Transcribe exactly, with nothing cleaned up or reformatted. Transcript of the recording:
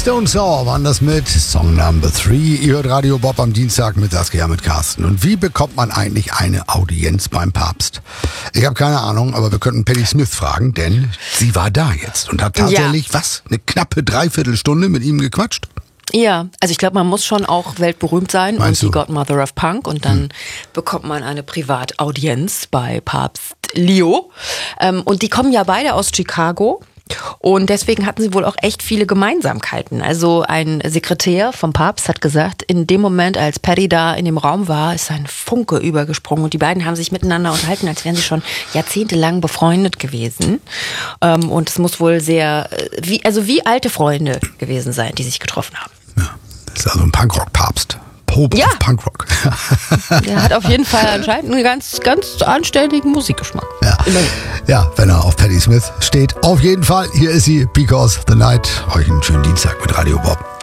Stone Sour waren das mit Song Number Three. Ihr hört Radio Bob am Dienstag mit Saskia, mit Carsten. Und wie bekommt man eigentlich eine Audienz beim Papst? Ich habe keine Ahnung, aber wir könnten Patti Smith fragen, denn sie war da jetzt und hat tatsächlich, ja. was, eine knappe Dreiviertelstunde mit ihm gequatscht? Ja, also ich glaube, man muss schon auch weltberühmt sein Meinst und die du? Godmother of Punk und dann hm. bekommt man eine Privataudienz bei Papst Leo. Ähm, und die kommen ja beide aus Chicago. Und deswegen hatten sie wohl auch echt viele Gemeinsamkeiten. Also ein Sekretär vom Papst hat gesagt, in dem Moment, als Patti da in dem Raum war, ist ein Funke übergesprungen. Und die beiden haben sich miteinander unterhalten, als wären sie schon jahrzehntelang befreundet gewesen. Und es muss wohl sehr, wie, also wie alte Freunde gewesen sein, die sich getroffen haben. Ja, das ist also ein Punkrock-Papst. Pope ja. auf Punkrock. Der hat auf jeden Fall anscheinend einen ganz, ganz anständigen Musikgeschmack. Ja. ja, wenn er auf Patti Smith steht. Auf jeden Fall, hier ist sie, Because the Night. Euch einen schönen Dienstag mit Radio Bob.